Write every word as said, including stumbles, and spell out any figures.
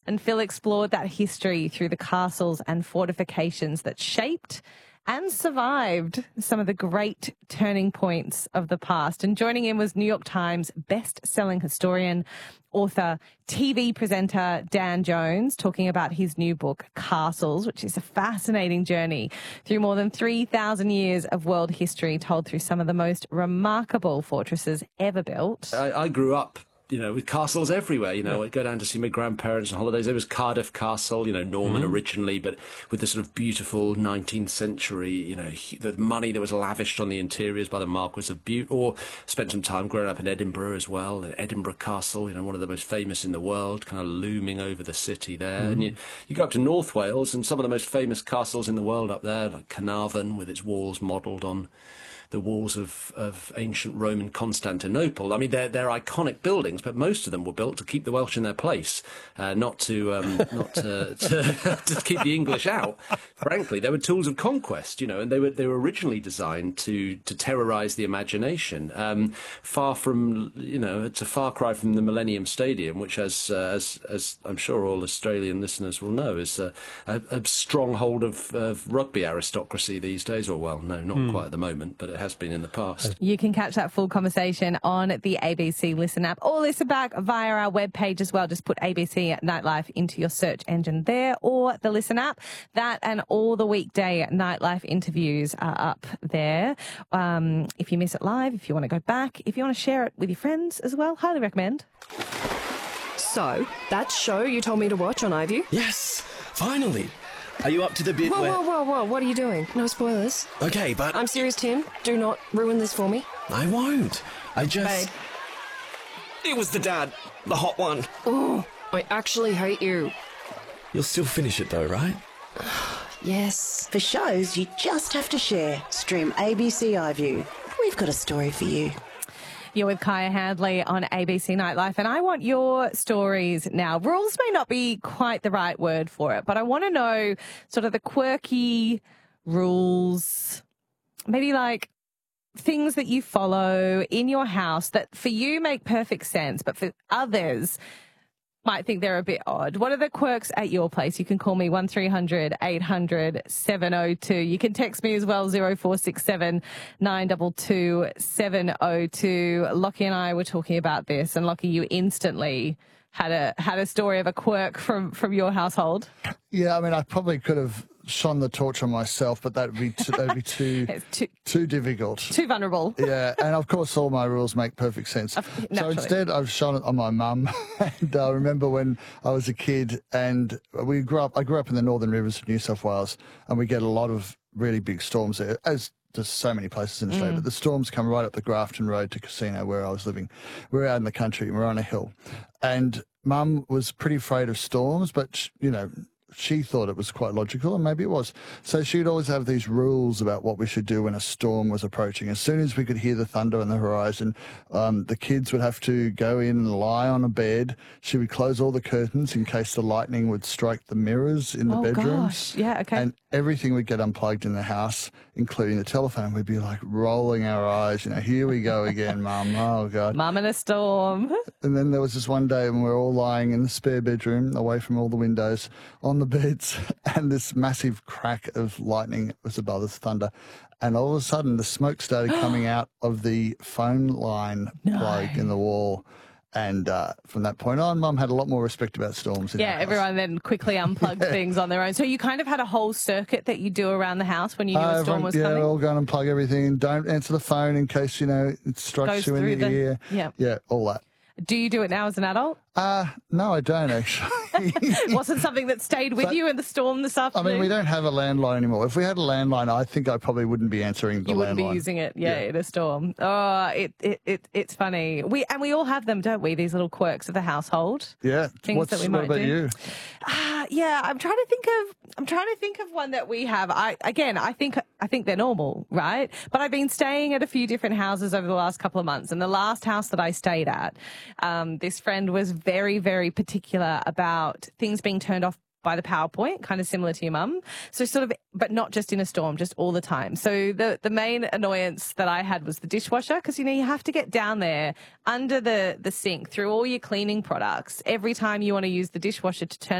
And Phil explored that history through the castles and fortifications that shaped and survived some of the great turning points of the past. And joining him was New York Times best-selling historian, author, T V presenter Dan Jones, talking about his new book, Castles, which is a fascinating journey through more than three thousand years of world history told through some of the most remarkable fortresses ever built. I, I grew up, you know, with castles everywhere. You know, yeah. I'd go down to see my grandparents on holidays. There was Cardiff Castle, you know, Norman mm-hmm. originally, but with the sort of beautiful nineteenth century, you know, the money that was lavished on the interiors by the Marquis of Bute. Or spent some time growing up in Edinburgh as well. Edinburgh Castle, you know, one of the most famous in the world, kind of looming over the city there. Mm-hmm. And you, you go up to North Wales, and some of the most famous castles in the world up there, like Carnarvon, with its walls modelled on the walls of, of ancient Roman Constantinople. I mean, they're, they're iconic buildings, but most of them were built to keep the Welsh in their place, uh, not to um, not to, to, to keep the English out. Frankly, they were tools of conquest, you know, and they were they were originally designed to to terrorise the imagination. Um, far from, you know, it's a far cry from the Millennium Stadium, which, as uh, as as I'm sure all Australian listeners will know, is a, a, a stronghold of, of rugby aristocracy these days. Or well, no, not mm. quite at the moment, but it has been in the past. You can catch that full conversation on the A B C Listen app, or listen back via our webpage as well. Just put A B C Nightlife into your search engine there, or the Listen app. That and all the weekday Nightlife interviews are up there. Um, if you miss it live, if you want to go back, if you want to share it with your friends as well, highly recommend. So, that show you told me to watch on iView? Yes, finally. Are you up to the bit whoa, where... Whoa, whoa, whoa, what are you doing? No spoilers. Okay, but... I'm serious, Tim. Do not ruin this for me. I won't. I just... Babe. It was the dad. The hot one. Oh, I actually hate you. You'll still finish it though, right? Yes. For shows you just have to share, stream A B C iView. We've got a story for you. You're with Kaya Handley on A B C Nightlife, and I want your stories now. Rules may not be quite the right word for it, but I want to know sort of the quirky rules, maybe like things that you follow in your house that for you make perfect sense, but for others might think they're a bit odd. What are the quirks at your place? You can call me one three hundred eight hundred seven oh two. You can text me as well, zero four six seven nine two two seven oh two. Lockie and I were talking about this, and Lockie, you instantly had a had a story of a quirk from, from your household. Yeah, I mean, I probably could have shone the torch on myself, but that'd be too, that'd be too, too too difficult, too vulnerable. Yeah, and of course, all my rules make perfect sense. Uh, so instead, I've shone it on my mum. And I remember when I was a kid, and we grew up. I grew up in the Northern Rivers of New South Wales, and we get a lot of really big storms there, as there's so many places in Australia. Mm. But the storms come right up the Grafton Road to Casino, where I was living. We're out in the country, and we're on a hill, and Mum was pretty afraid of storms, but you know, she thought it was quite logical, and maybe it was. So she'd always have these rules about what we should do when a storm was approaching. As soon as we could hear the thunder on the horizon, um, the kids would have to go in and lie on a bed. She would close all the curtains in case the lightning would strike the mirrors in the oh, bedrooms. Gosh. Yeah, okay. And everything would get unplugged in the house, including the telephone. We'd be like rolling our eyes, you know, here we go again, Mum. Oh, God. Mum in a storm. And then there was this one day when we were all lying in the spare bedroom, away from all the windows, on the beds, and this massive crack of lightning was above us, thunder. And all of a sudden, the smoke started coming out of the phone line no. plug in the wall. And uh, from that point on, Mum had a lot more respect about storms. In yeah, everyone then quickly unplugged things on their own. So you kind of had a whole circuit that you do around the house when you knew uh, a storm everyone, was yeah, coming? Yeah, all go and unplug everything. Don't answer the phone in case, you know, it strikes Goes you in the, the ear. Yeah. Yeah, all that. Do you do it now as an adult? Uh, no, I don't actually. Wasn't something that stayed with but, you in the storm this afternoon? I mean, we don't have a landline anymore. If we had a landline, I think I probably wouldn't be answering the landline. You wouldn't landline. be using it, yeah, yeah, in a storm. Oh, it, it, it it's funny. We And we all have them, don't we, these little quirks of the household? Yeah. Things What's, that we what might about do. you? Uh, yeah, I'm trying to think of I'm trying to think of one that we have. I again, I think I think they're normal, right? But I've been staying at a few different houses over the last couple of months, and the last house that I stayed at, um, this friend was very, very particular about things being turned off by the PowerPoint, kind of similar to your mum. So sort of, but not just in a storm, just all the time. So the, the main annoyance that I had was the dishwasher, because, you know, you have to get down there under the, the sink through all your cleaning products every time you want to use the dishwasher to turn